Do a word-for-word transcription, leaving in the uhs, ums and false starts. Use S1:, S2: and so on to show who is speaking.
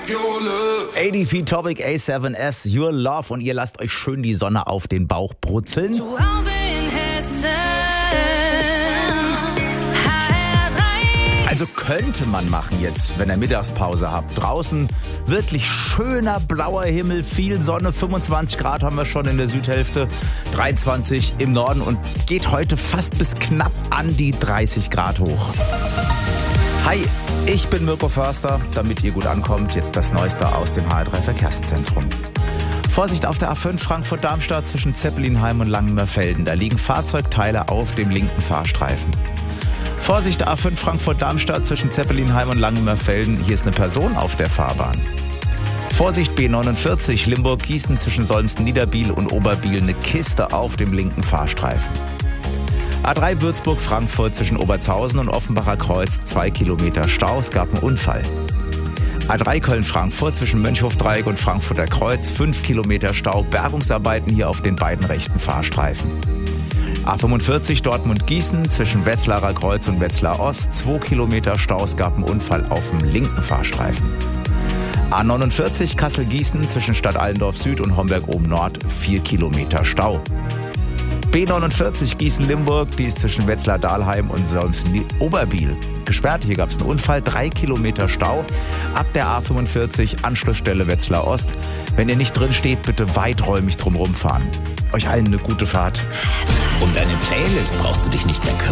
S1: your love.
S2: A D P Topic A sieben S, Your Love. Und ihr lasst euch schön die Sonne auf den Bauch brutzeln.
S3: Zu Hause in Hessen.
S2: Also könnte man machen jetzt, wenn ihr Mittagspause habt. Draußen wirklich schöner blauer Himmel, viel Sonne, fünfundzwanzig Grad haben wir schon in der Südhälfte, dreiundzwanzig im Norden und geht heute fast bis knapp an die dreißig Grad hoch. Hi, ich bin Mirko Förster. Damit ihr gut ankommt, jetzt das Neueste aus dem H R drei Verkehrszentrum. Vorsicht auf der A fünf Frankfurt-Darmstadt zwischen Zeppelinheim und Langenmerfelden. Da liegen Fahrzeugteile auf dem linken Fahrstreifen. Vorsicht A fünf Frankfurt-Darmstadt zwischen Zeppelinheim und Langenmerfelden. Hier ist eine Person auf der Fahrbahn. Vorsicht B neunundvierzig Limburg-Gießen zwischen Solmsten-Niederbiel und Oberbiel. Eine Kiste auf dem linken Fahrstreifen. A drei Würzburg-Frankfurt zwischen Obertshausen und Offenbacher Kreuz. Zwei Kilometer Stau, es gab einen Unfall. A drei Köln-Frankfurt zwischen Mönchhofdreieck und Frankfurter Kreuz. Fünf Kilometer Stau, Bergungsarbeiten hier auf den beiden rechten Fahrstreifen. A fünfundvierzig Dortmund-Gießen zwischen Wetzlarer Kreuz und Wetzlar Ost. Zwei Kilometer Stau, es gab einen Unfall auf dem linken Fahrstreifen. A neunundvierzig Kassel-Gießen zwischen Stadt Allendorf Süd und Homberg-Oben-Nord. Vier Kilometer Stau. B neunundvierzig Gießen-Limburg, die ist zwischen Wetzlar-Dahlheim und Solmsten-Oberbiel gesperrt. Hier gab es einen Unfall, drei Kilometer Stau. Ab der A fünfundvierzig, Anschlussstelle Wetzlar Ost. Wenn ihr nicht drin steht, bitte weiträumig drumherum fahren. Euch allen eine gute Fahrt.
S4: Um deine Playlist brauchst du dich nicht mehr kümmern.